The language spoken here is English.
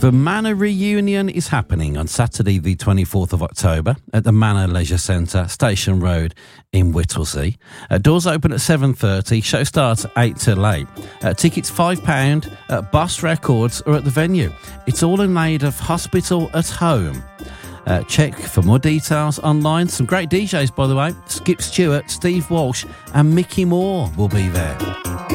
The Manor reunion is happening on Saturday the 24th of October at the Manor Leisure Centre, Station Road in Whittlesea. Doors open at 7:30, show starts at 8 till 8. Tickets £5 at Boss Records or at the venue. It's all in aid of Hospital at Home. Check for more details online. Some great DJs, by the way. Skip Stewart, Steve Walsh and Mickey Moore will be there.